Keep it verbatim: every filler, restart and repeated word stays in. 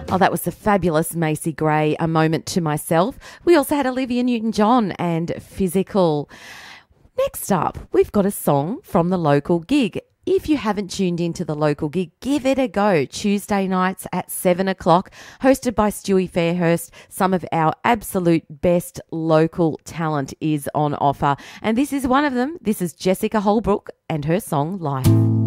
Oh, that was the fabulous Macy Gray, A Moment to Myself. We also had Olivia Newton-John and Physical. Next up, we've got a song from the local gig. If you haven't tuned into the local gig, give it a go. Tuesday nights at seven o'clock, hosted by Stewie Fairhurst. Some of our absolute best local talent is on offer. And this is one of them. This is Jessica Holbrook and her song, Life.